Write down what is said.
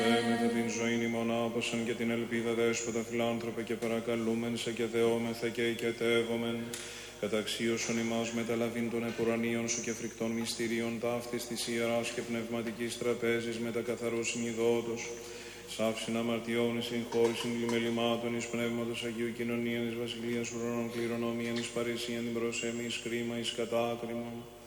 Μετά την ζωήν ημών άποσαν και την ελπίδα δέσποτα φιλάνθρωπε και παρακαλούμεν σε και δεόμεθα και οικετεύομεν. Καταξίωσον ημάς μεταλαβήν των επουρανίων σου και φρικτών μυστηρίων ταύτης της ιεράς και πνευματικής τραπέζης με τα καθαρού συνειδότος. Σάψιν αμαρτιών εις συγχώρησιν πλημελημάτων εις πνεύματος Αγίου κοινωνίαν εις βασιλείας ουρανών κληρονομίαν εις παρησίαν την προσέμι εις κρίμα εις κατάκριμα.